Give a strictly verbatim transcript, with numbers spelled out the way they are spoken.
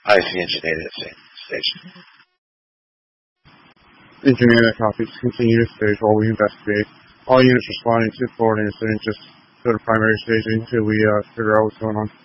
I see engineer at the same station. Engineer that copy. Continue to stage while we investigate. All units responding to forward incident, just go to primary staging until we uh, figure out what's going on.